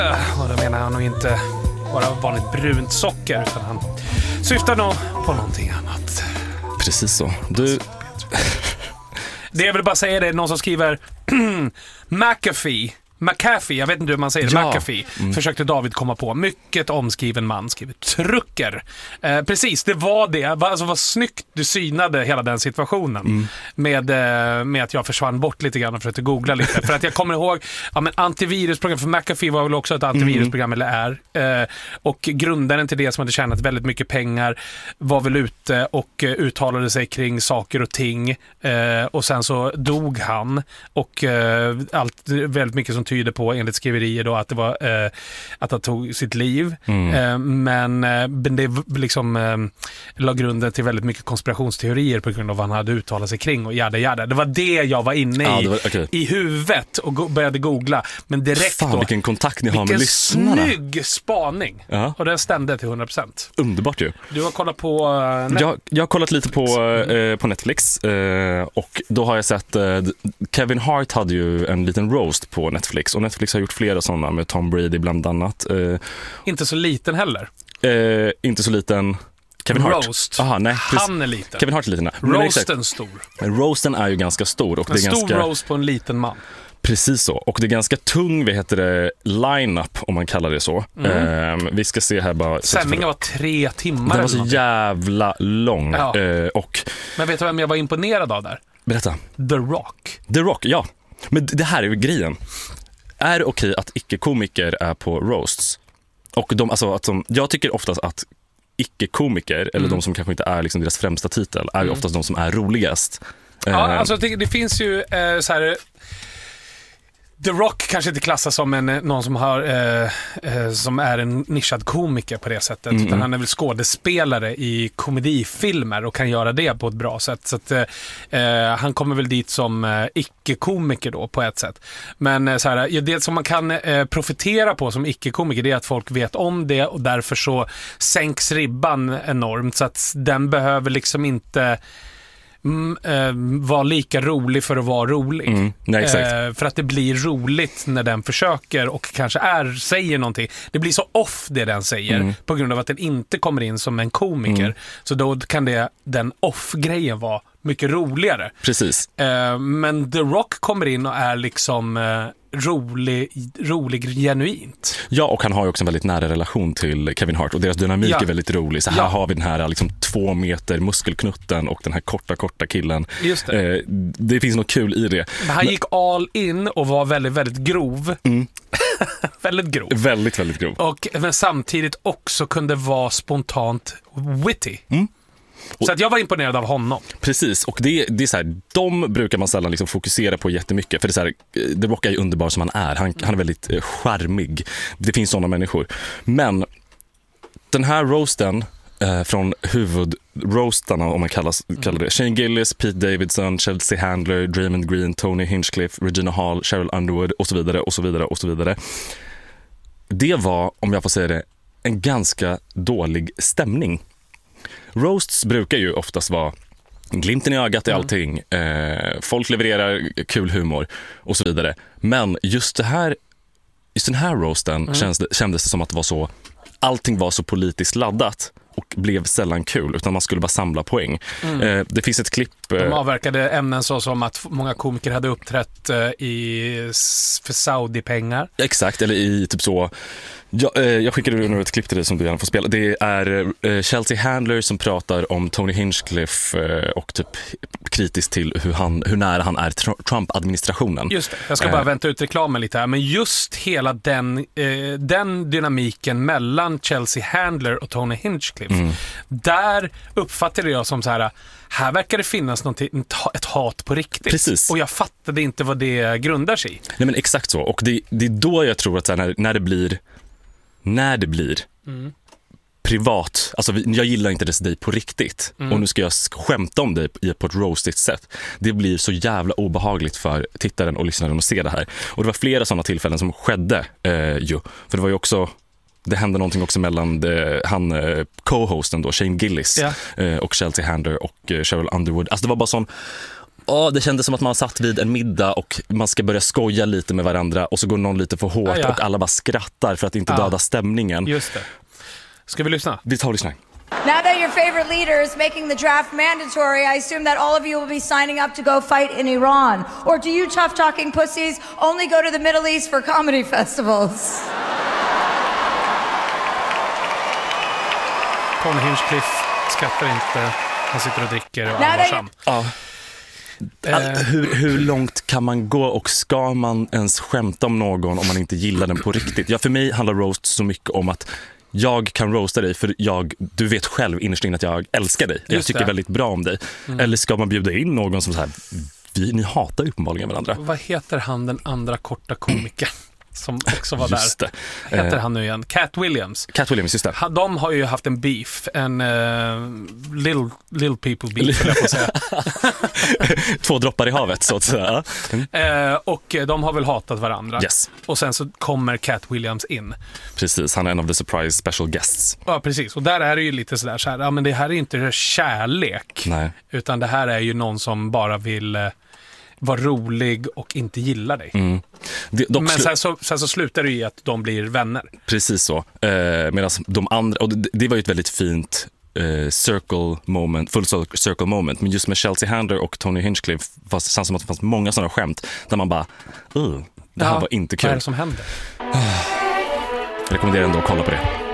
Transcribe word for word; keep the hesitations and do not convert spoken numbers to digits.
Och då menar han nog inte bara vanligt brunt socker, utan han syftar nog på någonting annat. Precis så. Du... Det jag vill bara säga, det är någon som skriver McAfee. McAfee, jag vet inte hur man säger det, ja. McAfee, mm. försökte David komma på. Mycket omskriven man, skriver trucker. Eh, precis, det var det. Alltså vad snyggt du synade hela den situationen. Mm. Med, eh, med att jag försvann bort lite grann och försökte googla lite. För att jag kommer ihåg, ja men antivirusprogram, för McAfee var väl också ett antivirusprogram, mm. eller är. Eh, och grundaren till det, som hade tjänat väldigt mycket pengar, var väl ute och eh, uttalade sig kring saker och ting. Eh, och sen så dog han. Och eh, allt, väldigt mycket som tyder på, enligt skriverier då, att det var eh, att han tog sitt liv. Mm. Eh, men eh, det liksom eh, la grunden till väldigt mycket konspirationsteorier på grund av vad han hade uttalat sig kring och jada jada. Det var det jag var inne ja, i var, okay. i huvudet och go- började googla. Men direkt Fan, då, vilken kontakt ni har med lyssnarna. Vilken snygg spaning. Ja. Och den stämde till hundra procent. Underbart ju. Du har kollat på... Uh, jag, jag har kollat lite på, eh, på Netflix eh, och då har jag sett eh, Kevin Hart hade ju en liten roast på Netflix, och Netflix har gjort flera sådana med Tom Brady bland annat. Eh, inte så liten heller. Eh, inte så liten... Kevin Hart. Roast. Aha, nej, Han är liten. Kevin Hart är liten. Roasten stor. Roasten är ju ganska stor. Och en det är stor ganska... roast på en liten man. Precis så. Och det är ganska tung, vad heter det, line-up, om man kallar det så. Mm. Eh, vi ska se här bara... Sändningen var tre timmar. Den var så jävla lång. Ja. Eh, och... Men vet du vem jag var imponerad av där? Berätta. The Rock. The Rock, ja. Men det här är ju grejen. Är det okej att icke-komiker är på roasts? Och de, alltså, att de, jag tycker oftast att icke-komiker, eller mm. de som kanske inte är liksom deras främsta titel, är ju mm. oftast de som är roligast. Ja, alltså det, det finns ju eh, så här... The Rock kanske inte klassas som en, någon som, har, eh, eh, som är en nischad komiker på det sättet. Mm. Utan han är väl skådespelare i komedifilmer och kan göra det på ett bra sätt. Så att, eh, han kommer väl dit som eh, icke-komiker då på ett sätt. Men eh, så här, ja, det som man kan eh, profitera på som icke-komiker, det är att folk vet om det, och därför så sänks ribban enormt. Så att den behöver liksom inte... Mm, eh, var lika rolig för att vara rolig. Mm, nej, exakt. Eh, för att det blir roligt när den försöker och kanske är, säger någonting. Det blir så off det den säger mm. på grund av att den inte kommer in som en komiker. Mm. Så då kan det, den off-grejen vara mycket roligare. Precis. Eh, men The Rock kommer in och är liksom eh, rolig, rolig genuint. Ja, och han har ju också en väldigt nära relation till Kevin Hart, och deras dynamik ja. är väldigt rolig. Så här ja. har vi den här liksom två meter muskelknutten och den här korta, korta killen. Just det. Eh, det finns något kul i det. Men han gick all in och var väldigt, väldigt grov. Mm. väldigt grov. Väldigt, väldigt grov. Och, men samtidigt också kunde vara spontant witty. Mm. Så att jag var imponerad av honom. Precis, och det, det är så här, de brukar man sällan liksom fokusera på jättemycket. För det är så här, The Rock är ju underbar som han är. Han, han är väldigt eh, charmig. Det finns sådana människor. Men den här roasten eh, från huvudroastarna, om man kallas, mm. kallar det, Shane Gillis, Pete Davidson, Chelsea Handler, Draymond Green, Tony Hinchcliffe, Regina Hall, Cheryl Underwood och så vidare och så vidare och så vidare. Det var, om jag får säga det, en ganska dålig stämning. Roasts brukar ju oftast vara glimten i ögat i allting. Eh, folk levererar kul humor och så vidare. Men just det här, just den här roasten mm. kändes, det, kändes det som att det var så, allting var så politiskt laddat och blev sällan kul, utan man skulle bara samla poäng. Mm. Eh, det finns ett klipp... Eh, De avverkade ämnen så som att många komiker hade uppträtt eh, i, för Saudi-pengar. Exakt, eller i typ så... Ja, eh, jag skickade nu ett klipp till dig som du gärna får spela. Det är eh, Chelsea Handler som pratar om Tony Hinchcliffe eh, och typ kritiskt till hur, han, hur nära han är tr- Trump-administrationen. Just det, jag ska bara eh. vänta ut reklamen lite här. Men just hela den, eh, den dynamiken mellan Chelsea Handler och Tony Hinchcliffe, mm. där uppfattade jag som så här: här verkar det finnas någonting, ett hat på riktigt. Precis. Och jag fattade inte vad det grundar sig i. Nej, men exakt så. Och det, det är då jag tror att så här, när, när det blir när det blir mm. privat, alltså jag gillar inte det dig på riktigt mm. och nu ska jag skämta om dig på ett roastigt sätt, det blir så jävla obehagligt för tittaren och lyssnaren att se det här. Och det var flera sådana tillfällen som skedde eh, ju. För det var ju också, det hände någonting också mellan det, han eh, co-hosten då, Shane Gillis yeah. eh, och Chelsea Handler och eh, Cheryl Underwood. Alltså det var bara sån Ja, det kändes som att man satt vid en middag och man ska börja skoja lite med varandra och så går någon lite för hårt ja, ja. och alla bara skrattar för att inte ja. döda stämningen. Just det. Ska vi lyssna? Vi tar och lyssnar. Now that your favorite leader is making the draft mandatory, I assume that all of you will be signing up to go fight in Iran. Or do you tough-talking pussies only go to the Middle East for comedy festivals? Tony Hinchcliffe skrattar inte. Han sitter och dricker och är varsam. Ja. All, hur, hur långt kan man gå och ska man ens skämta om någon om man inte gillar den på riktigt? Ja, för mig handlar roast så mycket om att jag kan roasta dig för jag, du vet själv innerst inne att jag älskar dig. Jag tycker väldigt bra om dig. Mm. Eller ska man bjuda in någon som så här, vi, ni hatar uppenbarligen varandra. Vad heter han den andra korta komikern som också var just där? Det. Heter han nu igen? Cat Williams. Cat Williams, just det. De har ju haft en beef, en uh, little, little people beef, jag får säga. Två droppar i havet, så att säga. Mm. Uh, och de har väl hatat varandra. Yes. Och sen så kommer Cat Williams in. Precis, han är en av the surprise special guests. Ja, precis. Och där är det ju lite sådär så här, ja men det här är inte kärlek. Nej. Utan det här är ju någon som bara vill uh, vara rolig och inte gillar dig. Mm. Det, men slu- sen, så, sen så slutar det ju i att de blir vänner. Precis så. Eh, medan de andra, och det, det var ju ett väldigt fint eh, circle moment, full circle moment. Men just med Chelsea Handler och Tony Hinchcliffe fast det känns som att det fanns många sådana skämt där man bara, uh, det här ja, var inte kul. Vad är det som händer? Jag rekommenderar ändå att kolla på det.